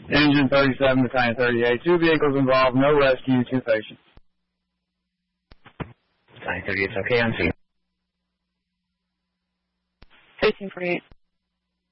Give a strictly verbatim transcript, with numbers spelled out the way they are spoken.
Engine thirty-seven, Battalion thirty-eight. Two vehicles involved, no rescue, two patients. Battalion thirty-eight, okay, on scene. Facing forty-eight.